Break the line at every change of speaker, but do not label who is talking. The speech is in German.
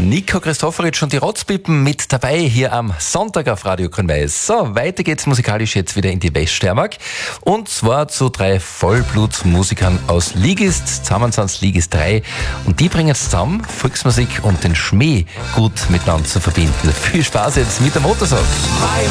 Nico Christofferitsch und die Rotzpippen mit dabei hier am Sonntag auf Radio Grün-Weiß. So, weiter geht's musikalisch jetzt wieder in die Weststeiermark. Und zwar zu 3 Vollblutmusikern aus Ligist. Zusammen sind's Ligist 3. Und die bringen es zusammen, Volksmusik und den Schmäh gut miteinander zu verbinden. Viel Spaß jetzt mit der Motorsau.
Mein